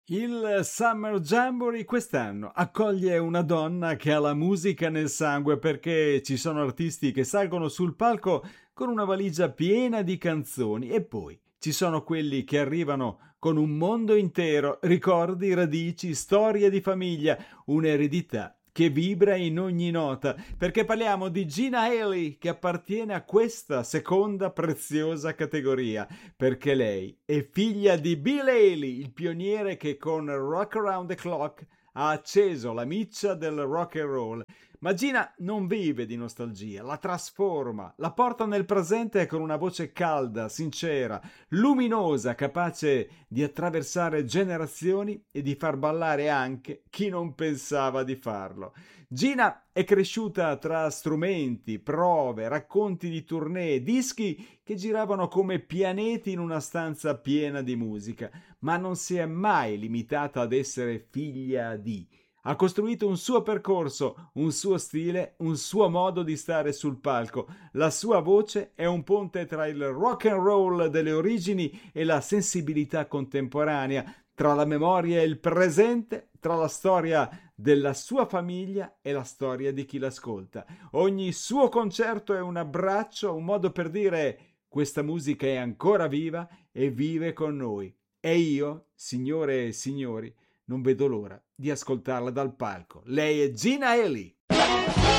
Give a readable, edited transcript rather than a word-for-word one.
Il Summer Jamboree quest'anno accoglie una donna che ha la musica nel sangue perché ci sono artisti che salgono sul palco con una valigia piena di canzoni e poi ci sono quelli che arrivano con un mondo intero, ricordi, radici, storie di famiglia, un'eredità che vibra in ogni nota, perché parliamo di Gina Haley che appartiene a questa seconda preziosa categoria perché lei è figlia di Bill Haley, il pioniere che con Rock Around the Clock ha acceso la miccia del rock and roll. Ma Gina non vive di nostalgia, la trasforma, la porta nel presente con una voce calda, sincera, luminosa, capace di attraversare generazioni e di far ballare anche chi non pensava di farlo. Gina è cresciuta tra strumenti, prove, racconti di tournée, dischi che giravano come pianeti in una stanza piena di musica, ma non si è mai limitata ad essere figlia di. Ha costruito un suo percorso, un suo stile, un suo modo di stare sul palco. La sua voce è un ponte tra il rock and roll delle origini e la sensibilità contemporanea, tra la memoria e il presente, tra la storia della sua famiglia e la storia di chi l'ascolta. Ogni suo concerto è un abbraccio, un modo per dire: questa musica è ancora viva e vive con noi. E io, signore e signori, non vedo l'ora di ascoltarla dal palco. Lei è Gina Haley.